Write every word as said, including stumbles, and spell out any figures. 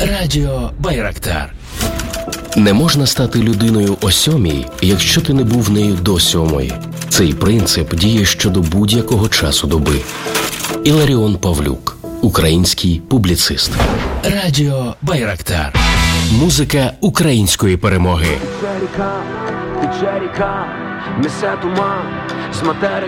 Радіо Байрактар. Не можна стати людиною о сьомій, якщо ти не був нею до сьомої. Цей принцип діє щодо будь-якого часу доби. Іларіон Павлюк, український публіцист. Радіо Байрактар. Музика української перемоги. Тече ріка, несе туман з материки